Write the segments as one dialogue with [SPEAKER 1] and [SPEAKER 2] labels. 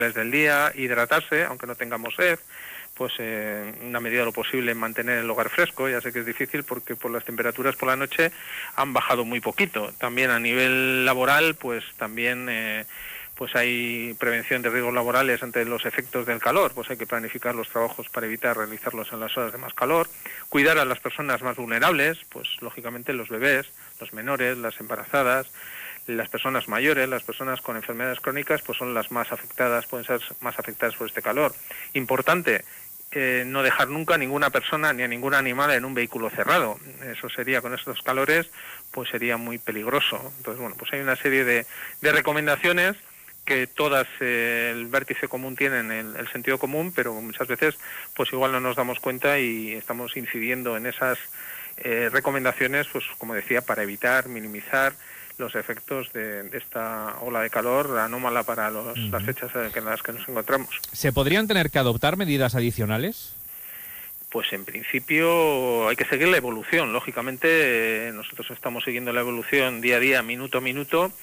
[SPEAKER 1] del día, hidratarse, aunque no tengamos sed, pues en la medida de lo posible mantener el hogar fresco. Ya sé que es difícil porque por las temperaturas por la noche han bajado muy poquito. También a nivel laboral, pues también pues hay prevención de riesgos laborales ante los efectos del calor, pues hay que planificar los trabajos para evitar realizarlos en las horas de más calor, cuidar a las personas más vulnerables, pues lógicamente los bebés, los menores, las embarazadas, las personas mayores, las personas con enfermedades crónicas, pues son las más afectadas, pueden ser más afectadas por este calor. Importante, no dejar nunca a ninguna persona ni a ningún animal en un vehículo cerrado. Eso sería, con estos calores, pues sería muy peligroso. Entonces, bueno, pues hay una serie de recomendaciones que todas el vértice común tienen el sentido común, pero muchas veces pues igual no nos damos cuenta y estamos incidiendo en esas recomendaciones, pues como decía, para evitar, minimizar los efectos de esta ola de calor anómala para las fechas en las que nos encontramos.
[SPEAKER 2] ¿Se podrían tener que adoptar medidas adicionales?
[SPEAKER 1] Pues en principio hay que seguir la evolución. Lógicamente nosotros estamos siguiendo la evolución día a día, minuto a minuto,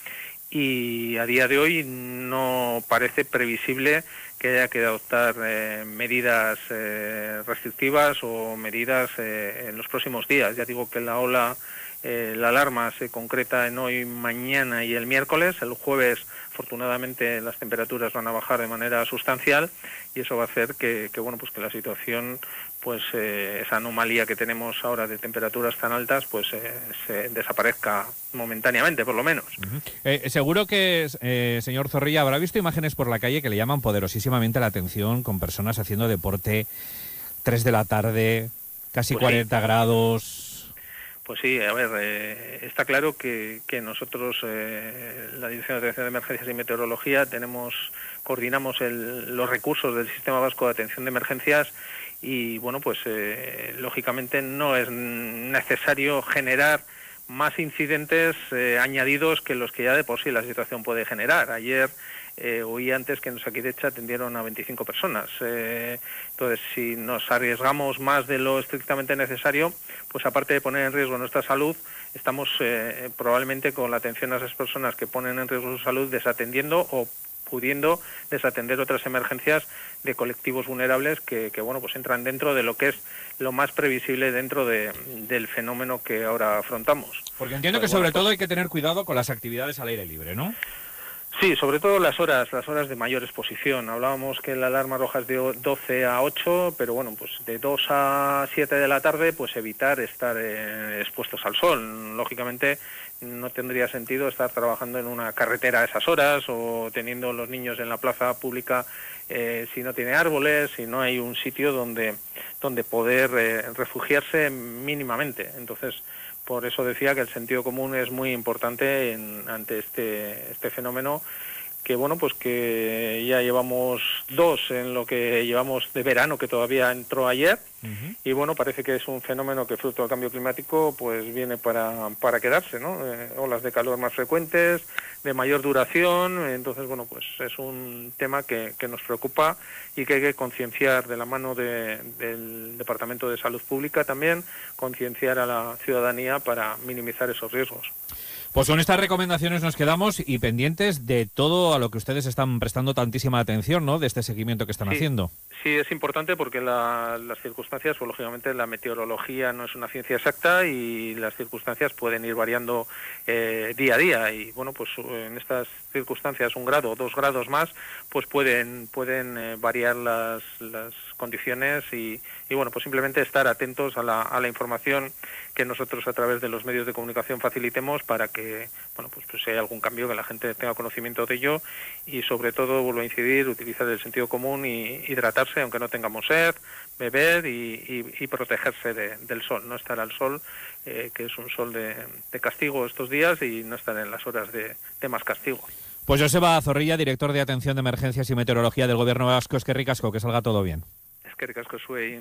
[SPEAKER 1] y a día de hoy no parece previsible que haya que adoptar medidas restrictivas o medidas en los próximos días. Ya digo que la alarma se concreta en hoy, mañana y el miércoles. El jueves, afortunadamente, las temperaturas van a bajar de manera sustancial y eso va a hacer que bueno, pues que la situación, pues esa anomalía que tenemos ahora de temperaturas tan altas, pues se desaparezca momentáneamente, por lo menos.
[SPEAKER 2] Seguro que, señor Zorrilla, habrá visto imágenes por la calle que le llaman poderosísimamente la atención, con personas haciendo deporte, 3 de la tarde, casi pues 40 grados...
[SPEAKER 1] Pues sí, a ver, está claro que nosotros, la Dirección de Atención de Emergencias y Meteorología, coordinamos los recursos del Sistema Vasco de Atención de Emergencias y, bueno, pues lógicamente no es necesario generar más incidentes añadidos que los que ya de por sí la situación puede generar. Ayer oí antes que en Osakidetza atendieron a 25 personas. Entonces, si nos arriesgamos más de lo estrictamente necesario, pues aparte de poner en riesgo nuestra salud, estamos probablemente con la atención a esas personas que ponen en riesgo su salud desatendiendo o pudiendo desatender otras emergencias de colectivos vulnerables que bueno, pues entran dentro de lo que es lo más previsible dentro del fenómeno que ahora afrontamos.
[SPEAKER 2] Porque entiendo que sobre todo hay que tener cuidado con las actividades al aire libre, ¿no?
[SPEAKER 1] Sí, sobre todo las horas de mayor exposición. Hablábamos que la alarma roja es de 12 a 8, pero bueno, pues de 2 a 7 de la tarde, pues evitar estar expuestos al sol. Lógicamente no tendría sentido estar trabajando en una carretera a esas horas o teniendo los niños en la plaza pública si no tiene árboles, si no hay un sitio donde poder refugiarse mínimamente. Entonces, por eso decía que el sentido común es muy importante ante este fenómeno, que bueno, pues que ya llevamos 2 en lo que llevamos de verano, que todavía entró ayer, y bueno, parece que es un fenómeno que fruto del cambio climático pues viene para quedarse, ¿no? Olas de calor más frecuentes, de mayor duración. Entonces bueno, pues es un tema que nos preocupa y que hay que concienciar de la mano del Departamento de Salud Pública también, concienciar a la ciudadanía para minimizar esos riesgos.
[SPEAKER 2] Pues con estas recomendaciones nos quedamos y pendientes de todo a lo que ustedes están prestando tantísima atención, ¿no?, de este seguimiento que están haciendo.
[SPEAKER 1] Sí, es importante porque las circunstancias, pues lógicamente la meteorología no es una ciencia exacta y las circunstancias pueden ir variando día a día y bueno, pues en estas circunstancias 1 grado o 2 grados más, pues pueden variar las condiciones y bueno, pues simplemente estar atentos a la información que nosotros a través de los medios de comunicación facilitemos para que, bueno, pues si hay algún cambio que la gente tenga conocimiento de ello y sobre todo, vuelvo a incidir, utilizar el sentido común y hidratarse aunque no tengamos sed, beber y protegerse del sol, no estar al sol, que es un sol de castigo estos días, y no estar en las horas de más castigo.
[SPEAKER 2] Pues Joseba Zorrilla, director de Atención de Emergencias y Meteorología del Gobierno Vasco. Es que ricasco, que salga todo bien.
[SPEAKER 1] Que ricasco suey.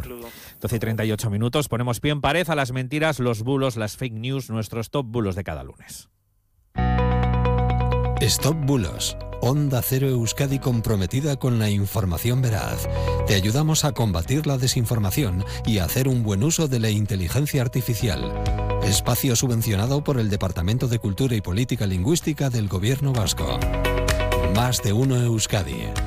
[SPEAKER 2] 12:38 minutos. Ponemos pie en pared a las mentiras, los bulos, las fake news, nuestros top bulos de cada lunes.
[SPEAKER 3] Stop Bulos. Onda Cero Euskadi, comprometida con la información veraz. Te ayudamos a combatir la desinformación y a hacer un buen uso de la inteligencia artificial. Espacio subvencionado por el Departamento de Cultura y Política Lingüística del Gobierno Vasco. Más de Uno Euskadi.